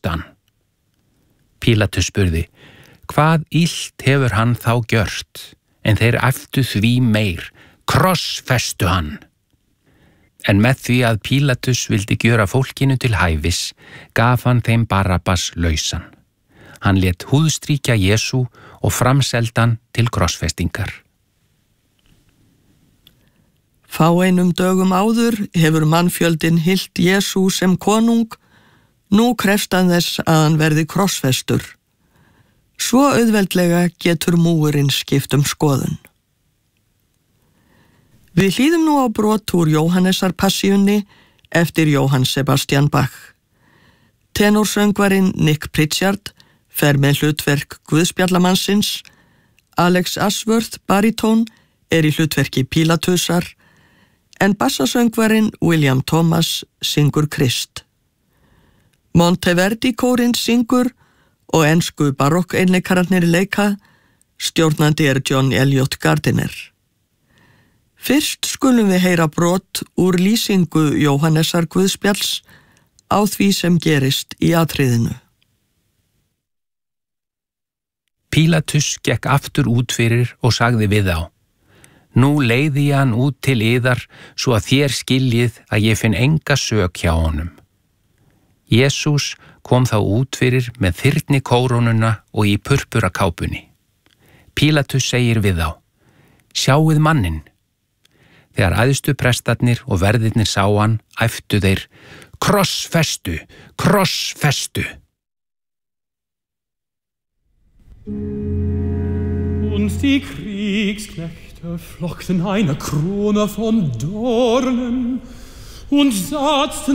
hann. Pílatus spurði: Hvað illt hefur hann þá gjört? En þeir æptu því meir: Krossfestu hann! En með því að Pílatus vildi gjöra fólkinu til hæfis, gaf hann þeim Barabbas lausan. Hann lét húðstríkja Jesú og framseldi hann til krossfestingar. Fáeinum dögum áður hefur mannfjöldin hylt Jesú sem konung, nú krefst hann þess að hann verði krossfestur. Svo auðveldlega getur múgurinn skipt skoðun. Við hlýðum nú á brot úr Jóhannesarpassíunni eftir Jóhann Sebastian Bach. Tenorsöngvarinn Nick Pritchard fer með hlutverk Guðspjallamannsins, Alex Ashworth baritón í hlutverki Pílatusar, en bassasöngvarinn William Thomas syngur Krist. Monteverdi kórinn syngur og ensku barokkeinleikararnir leika, stjórnandi John Elliot Gardiner. Fyrst skulum við heyra brot úr lýsingu Jóhannesar Guðspjalls á því sem gerist í atriðinu. Pílatus gekk aftur út fyrir og sagði við þá: Nú leiði ég hann út til yðar svo að þér skiljið að ég finn enga sök hjá honum. Jesús kom þá út fyrir með þyrni kórónuna og í purpurakápunni. Pílatus segir við þá: Sjáið manninn. Þegar æðstu prestarnir og verðirnir sá hann, æptu þeir: Krossfestu, krossfestu! Und die Kriegsknechte flockten eine Krone von Dornen und satzten